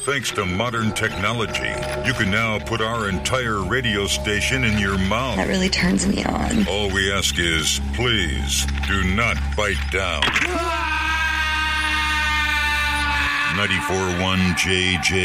Thanks to modern technology, you can now put our entire radio station in your mouth. That really turns me on. All we ask is, please, do not bite down. 94.1 JJ.